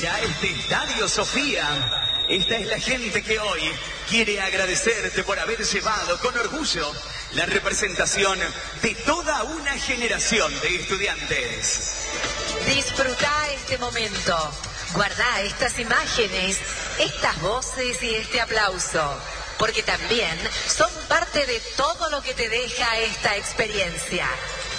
Mira este estadio, Sofía. Esta es la gente que hoy quiere agradecerte por haber llevado con orgullo la representación de toda una generación de estudiantes. Disfruta este momento. Guarda estas imágenes, estas voces y este aplauso, porque también son parte de todo lo que te deja esta experiencia.